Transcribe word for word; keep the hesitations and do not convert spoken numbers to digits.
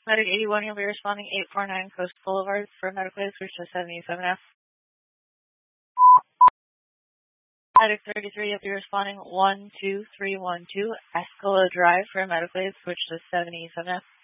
Medic eighty-one, you'll be responding eight four nine Coast Boulevard for medical aid, switch to seventy-seven F. Medic thirty-three, you'll be responding one two three one two Escala Drive for medical aid, switch to seventy-seven F.